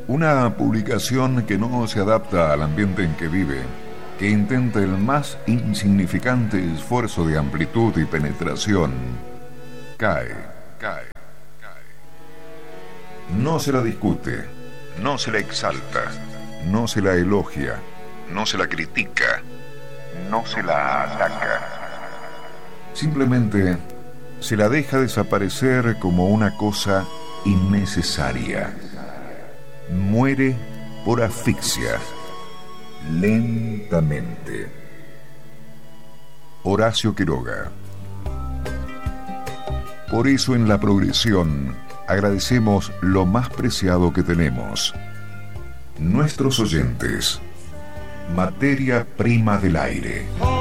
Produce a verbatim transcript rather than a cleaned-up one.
Una publicación que no se adapta al ambiente en que vive, que intenta el más insignificante esfuerzo de amplitud y penetración, cae, cae, cae. No se la discute, no se la exalta, no se la elogia, no se la critica, no se la ataca. Simplemente se la deja desaparecer como una cosa innecesaria. Muere por asfixia, lentamente. Horacio Quiroga. Por eso en la progresión agradecemos lo más preciado que tenemos: nuestros oyentes, materia prima del aire.